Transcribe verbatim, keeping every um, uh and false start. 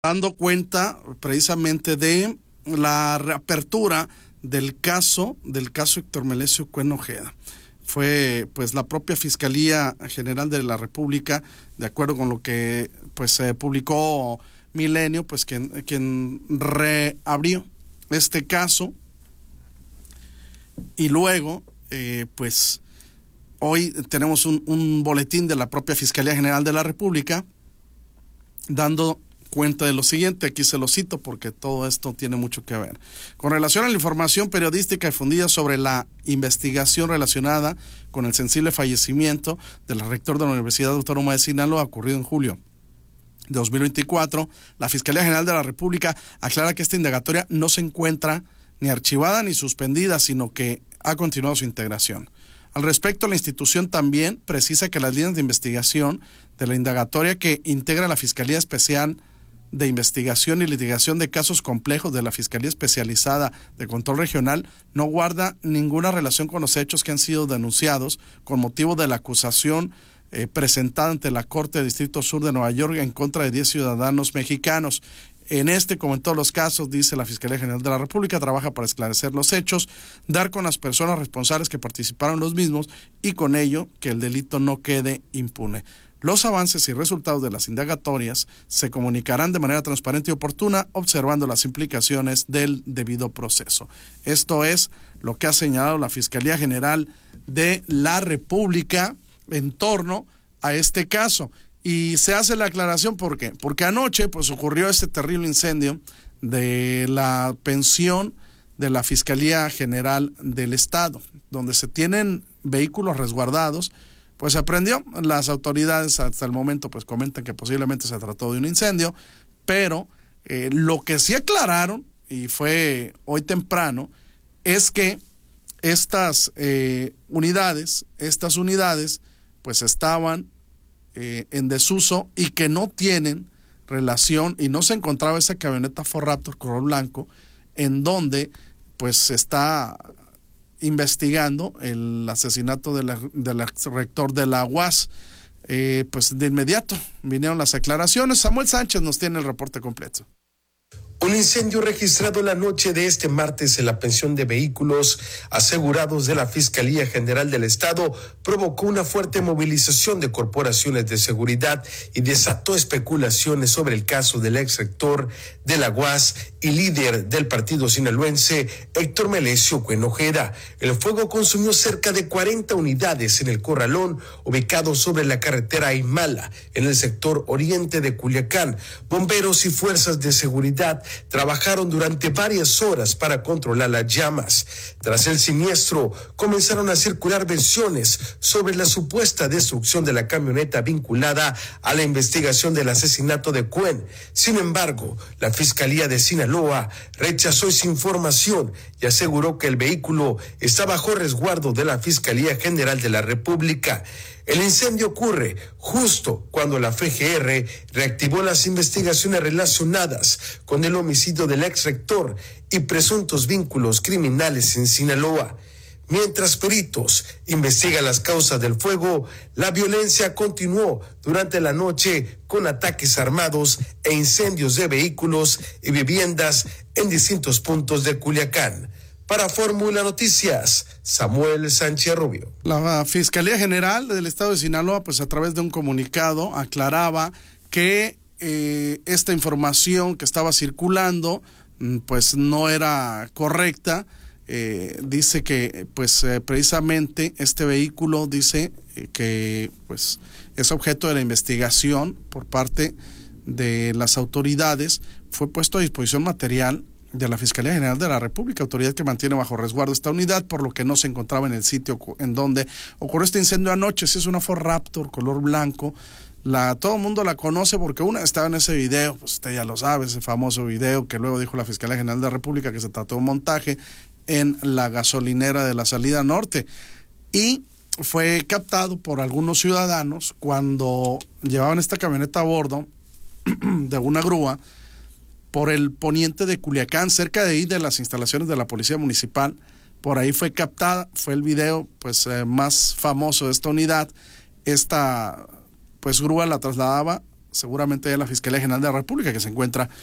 dando cuenta precisamente de la reapertura del caso, del caso Héctor Melesio Cuen Ojeda. Fue pues la propia Fiscalía General de la República, de acuerdo con lo que pues se eh, publicó Milenio, pues quien, quien reabrió este caso. Y luego, eh, pues hoy tenemos un, un boletín de la propia Fiscalía General de la República dando cuenta de lo siguiente. Aquí se lo cito porque todo esto tiene mucho que ver. Con relación a la información periodística difundida sobre la investigación relacionada con el sensible fallecimiento del rector de la Universidad Autónoma de Sinaloa ocurrido en julio de dos mil veinticuatro, la Fiscalía General de la República aclara que esta indagatoria no se encuentra ni archivada ni suspendida, sino que ha continuado su integración. Al respecto, la institución también precisa que las líneas de investigación de la indagatoria que integra la Fiscalía Especial de Investigación y Litigación de Casos Complejos de la Fiscalía Especializada de Control Regional no guarda ninguna relación con los hechos que han sido denunciados con motivo de la acusación eh, presentada ante la Corte de Distrito Sur de Nueva York en contra de diez ciudadanos mexicanos. En este, como en todos los casos, dice la Fiscalía General de la República, trabaja para esclarecer los hechos, dar con las personas responsables que participaron en los mismos y con ello que el delito no quede impune. Los avances y resultados de las indagatorias se comunicarán de manera transparente y oportuna, observando las implicaciones del debido proceso. Esto es lo que ha señalado la Fiscalía General de la República en torno a este caso. Y se hace la aclaración, ¿por qué? Porque anoche pues ocurrió este terrible incendio de la pensión de la Fiscalía General del Estado, donde se tienen vehículos resguardados. Pues se aprendió. Las autoridades hasta el momento pues comentan que posiblemente se trató de un incendio, pero eh, lo que sí aclararon, y fue hoy temprano, es que estas eh, unidades, estas unidades pues estaban eh, en desuso y que no tienen relación, y no se encontraba esa camioneta Ford Raptor color blanco en donde pues se está investigando el asesinato del de la rector de la U A S. Eh, pues de inmediato vinieron las aclaraciones. Samuel Sánchez nos tiene el reporte completo. Un incendio registrado la noche de este martes en la pensión de vehículos asegurados de la Fiscalía General del Estado provocó una fuerte movilización de corporaciones de seguridad y desató especulaciones sobre el caso del ex rector de la U A S y líder del partido sinaloense Héctor Melesio Cuen Ojeda. El fuego consumió cerca de cuarenta unidades en el corralón ubicado sobre la carretera Aymala en el sector oriente de Culiacán. Bomberos y fuerzas de seguridad trabajaron durante varias horas para controlar las llamas. Tras el siniestro, comenzaron a circular versiones sobre la supuesta destrucción de la camioneta vinculada a la investigación del asesinato de Cuen. Sin embargo, la Fiscalía de Sinaloa rechazó esa información y aseguró que el vehículo está bajo resguardo de la Fiscalía General de la República. El incendio ocurre justo cuando la F G R reactivó las investigaciones relacionadas con el homicidio del ex rector y presuntos vínculos criminales en Sinaloa. Mientras peritos investigan las causas del fuego, la violencia continuó durante la noche con ataques armados e incendios de vehículos y viviendas en distintos puntos de Culiacán. Para Fórmula Noticias, Samuel Sánchez Rubio. La Fiscalía General del Estado de Sinaloa, pues a través de un comunicado, aclaraba que eh, esta información que estaba circulando, pues no era correcta. Eh, dice que, pues eh, precisamente este vehículo dice eh, que, pues es objeto de la investigación por parte de las autoridades. Fue puesto a disposición material de la Fiscalía General de la República, autoridad que mantiene bajo resguardo esta unidad, por lo que no se encontraba en el sitio en donde ocurrió este incendio anoche. Si es una Ford Raptor color blanco, la todo el mundo la conoce porque una estaba en ese video, pues usted ya lo sabe, ese famoso video que luego dijo la Fiscalía General de la República que se trató de un montaje en la gasolinera de la salida norte, y fue captado por algunos ciudadanos cuando llevaban esta camioneta a bordo de una grúa por el poniente de Culiacán, cerca de ahí de las instalaciones de la Policía Municipal. Por ahí fue captada, fue el video pues eh, más famoso de esta unidad. Esta pues grúa la trasladaba seguramente en la Fiscalía General de la República, que se encuentra